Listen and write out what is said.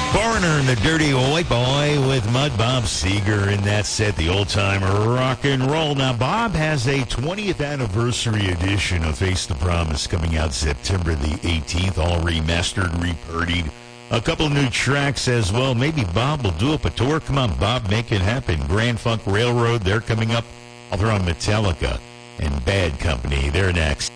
Foreigner and the Dirty White Boy with Mud Bob Seger in that set, the old-time rock and roll. Now, Bob has a 20th anniversary edition of Face the Promise coming out September the 18th, all remastered, repurdied. A couple of new tracks as well. Maybe Bob will do up a tour. Come on, Bob, make it happen. Grand Funk Railroad, they're coming up. I'll throw on Metallica and Bad Company. They're next.